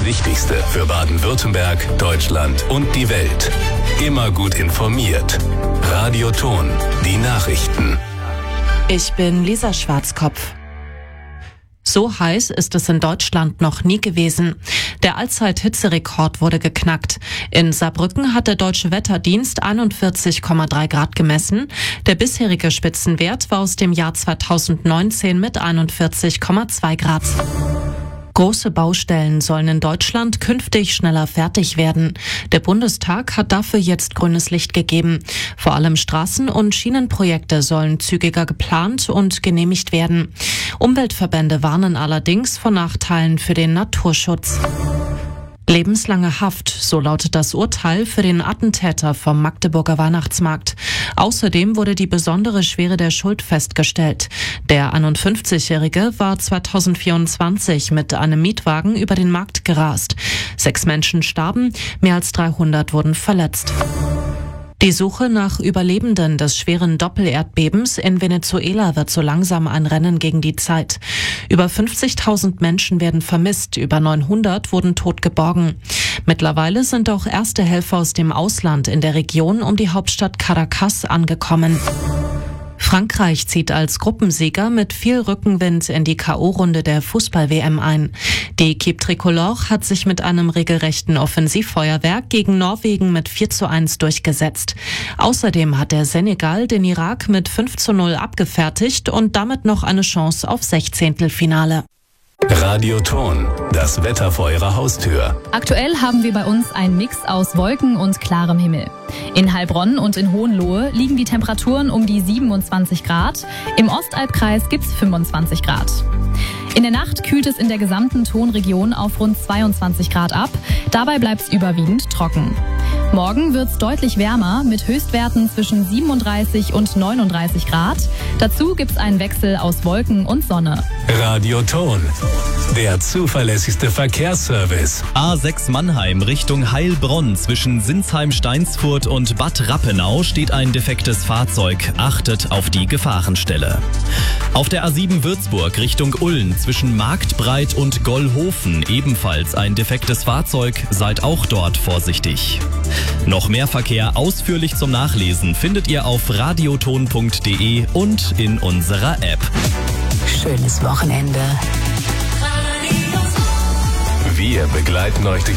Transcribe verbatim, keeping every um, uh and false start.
Wichtigste für Baden-Württemberg, Deutschland und die Welt. Immer gut informiert. Radio Ton, die Nachrichten. Ich bin Lisa Schwarzkopf. So heiß ist es in Deutschland noch nie gewesen. Der Allzeit-Hitzerekord wurde geknackt. In Saarbrücken hat der Deutsche Wetterdienst einundvierzig Komma drei Grad gemessen. Der bisherige Spitzenwert war aus dem Jahr zweitausendneunzehn mit einundvierzig Komma zwei Grad. Große Baustellen sollen in Deutschland künftig schneller fertig werden. Der Bundestag hat dafür jetzt grünes Licht gegeben. Vor allem Straßen- und Schienenprojekte sollen zügiger geplant und genehmigt werden. Umweltverbände warnen allerdings vor Nachteilen für den Naturschutz. Lebenslange Haft, so lautet das Urteil für den Attentäter vom Magdeburger Weihnachtsmarkt. Außerdem wurde die besondere Schwere der Schuld festgestellt. Der einundfünfzigjährige war zweitausendvierundzwanzig mit einem Mietwagen über den Markt gerast. Sechs Menschen starben, mehr als dreihundert wurden verletzt. Die Suche nach Überlebenden des schweren Doppelerdbebens in Venezuela wird so langsam ein Rennen gegen die Zeit. Über fünfzigtausend Menschen werden vermisst, über neunhundert wurden tot geborgen. Mittlerweile sind auch erste Helfer aus dem Ausland in der Region um die Hauptstadt Caracas angekommen. Frankreich zieht als Gruppensieger mit viel Rückenwind in die K O-Runde der Fußball-W M ein. Die Équipe Tricolore hat sich mit einem regelrechten Offensivfeuerwerk gegen Norwegen mit vier zu eins durchgesetzt. Außerdem hat der Senegal den Irak mit fünf zu null abgefertigt und damit noch eine Chance auf Sechzehntelfinale. Radio Ton, das Wetter vor Ihrer Haustür. Aktuell haben wir bei uns einen Mix aus Wolken und klarem Himmel. In Heilbronn und in Hohenlohe liegen die Temperaturen um die siebenundzwanzig Grad. Im Ostalbkreis gibt's fünfundzwanzig Grad. In der Nacht kühlt es in der gesamten Tonregion auf rund zweiundzwanzig Grad ab. Dabei bleibt's überwiegend trocken. Morgen wird's deutlich wärmer mit Höchstwerten zwischen siebenunddreißig und neununddreißig Grad. Dazu gibt's einen Wechsel aus Wolken und Sonne. Radio Ton, der zuverlässigste Verkehrsservice. A sechs Mannheim Richtung Heilbronn zwischen Sinsheim-Steinsfurt und Bad Rappenau steht ein defektes Fahrzeug. Achtet auf die Gefahrenstelle. Auf der A sieben Würzburg Richtung Ulm zwischen Marktbreit und Gollhofen ebenfalls ein defektes Fahrzeug. Seid auch dort vorsichtig. Noch mehr Verkehr ausführlich zum Nachlesen findet ihr auf radioton punkt de und in unserer App. Schönes Wochenende. Wir begleiten euch durch